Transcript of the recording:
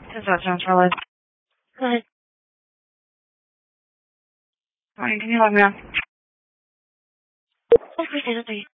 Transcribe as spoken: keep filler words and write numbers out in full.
This is that sounds for Liz. Go ahead. Morning, can you let me know? Yes, please, please.